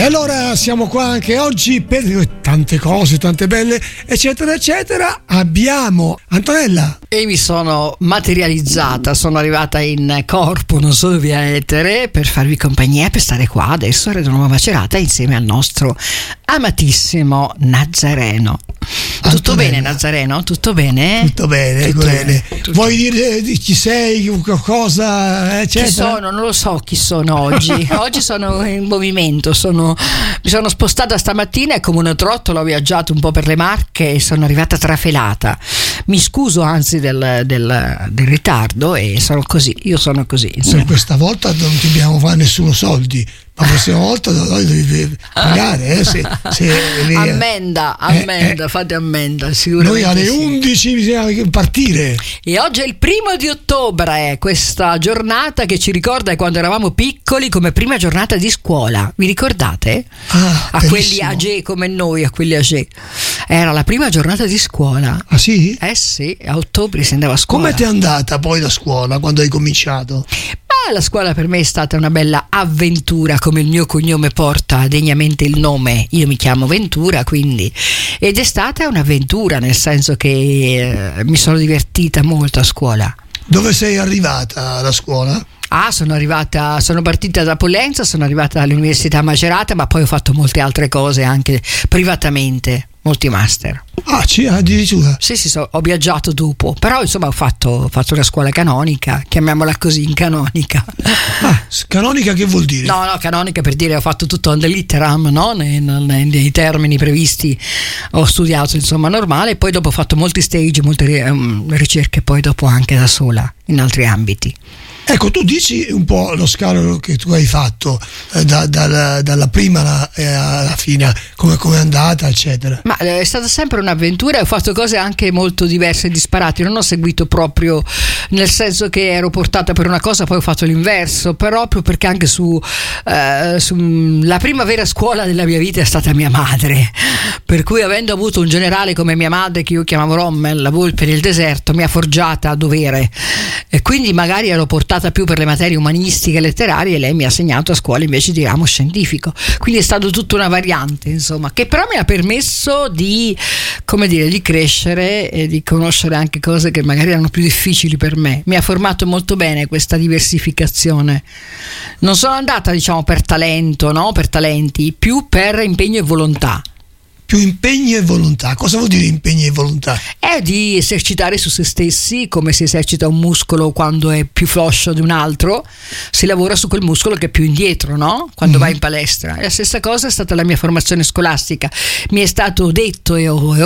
allora siamo qua anche oggi per tante cose, tante belle, eccetera, eccetera. Abbiamo Antonella. E mi sono materializzata, sono arrivata in corpo, non solo via etere, per farvi compagnia, per stare qua adesso a Radio Nuova Macerata insieme al nostro amatissimo Nazareno. Tutto Antonella. bene, Nazareno? Tutto bene? Tutto bene, Tutto bene. bene, tutto Vuoi dire di chi sei, cosa, eccetera? Chi sono? Non lo so chi sono oggi. Oggi sono in movimento, mi sono spostata stamattina e come una trottola ho viaggiato un po' per le Marche e sono arrivata trafelata. Mi scuso anzi del ritardo e sono così, io sono così. Insomma. Per questa volta non ti abbiamo fare nessuno soldi, ma la prossima volta noi devi pagare, ammenda, fate ammenda, Noi sicuramente. alle sì. 11 bisogna partire. E oggi è il 1 ottobre, questa giornata che ci ricorda quando eravamo piccoli come prima giornata di scuola. Vi ricordate? A quelli age come noi, a quelli age. Era la prima giornata di scuola. Ah sì? Sì, a ottobre si andava a scuola. Come ti è andata poi la scuola quando hai cominciato? La scuola per me è stata una bella avventura, come il mio cognome porta degnamente il nome. Io mi chiamo Ventura, quindi. Ed è stata un'avventura, nel senso che mi sono divertita molto a scuola. Dove sei arrivata alla scuola? Sono partita da Pollenza, sono arrivata all'Università Macerata, ma poi ho fatto molte altre cose anche privatamente, molti master. Addirittura? Sì, ho viaggiato dopo, però insomma ho fatto una scuola canonica, chiamiamola così, in canonica. Canonica che vuol dire? No, canonica per dire ho fatto tutto on the litteram, no? Nei termini previsti ho studiato insomma normale, e poi dopo ho fatto molti stage, molte ricerche poi dopo anche da sola in altri ambiti. Ecco, tu dici un po' lo scalo che tu hai fatto dalla prima alla fine, come è andata, eccetera. Ma è stata sempre un'avventura e ho fatto cose anche molto diverse e disparate. Non ho seguito proprio nel senso che ero portata per una cosa, poi ho fatto l'inverso, proprio perché anche la prima vera scuola della mia vita è stata mia madre. Per cui, avendo avuto un generale come mia madre, che io chiamavo Rommel, la volpe del deserto, mi ha forgiata a dovere. E quindi magari ero portata più per le materie umanistiche e letterarie e lei mi ha segnato a scuola invece di ramo scientifico, quindi è stato tutta una variante insomma, che però mi ha permesso di crescere e di conoscere anche cose che magari erano più difficili per me. Mi ha formato molto bene questa diversificazione. Non sono andata per talento, no? Per talenti, più per impegno e volontà. Più impegno e volontà. Cosa vuol dire impegno e volontà? È di esercitare su se stessi, come si esercita un muscolo quando è più floscio di un altro, si lavora su quel muscolo che è più indietro, no? Quando vai in palestra. E la stessa cosa è stata la mia formazione scolastica. Mi è stato detto e ho